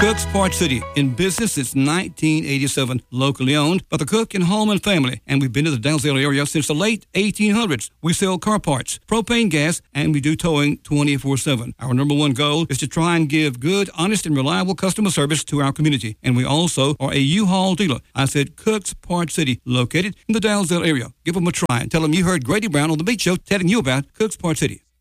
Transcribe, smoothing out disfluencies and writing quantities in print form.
Cook's Parts City, in business since 1987, locally owned by the Cook and Hallman family, and we've been to the Dalzell area since the late 1800s. We sell car parts, propane gas, and we do towing 24/7. Our number one goal is to try and give good, honest, and reliable customer service to our community, and we also are a U-Haul dealer. I said Cook's Parts City, located in the Dalzell area. Give them a try and tell them you heard Grady Brown on The Beat Show telling you about Cook's Parts City.